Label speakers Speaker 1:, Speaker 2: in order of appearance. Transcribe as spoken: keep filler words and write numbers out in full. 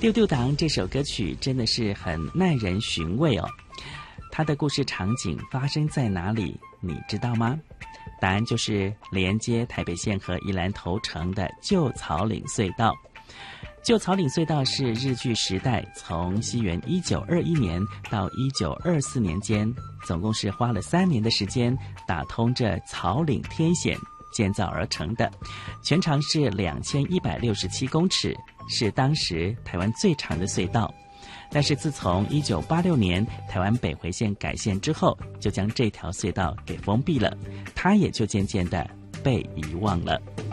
Speaker 1: 丢丢党这首歌曲真的是很耐人寻味哦。它的故事场景发生在哪里？你知道吗？答案就是连接台北县和宜兰头城的旧草岭隧道。旧草岭隧道是日据时代，从西元一九二一年到一九二四年间，总共是花了三年的时间打通这草岭天险建造而成的，全长是两千一百六十七公尺，是当时台湾最长的隧道。但是自从一九八六年台湾北回线改线之后，就将这条隧道给封闭了，它也就渐渐的被遗忘了。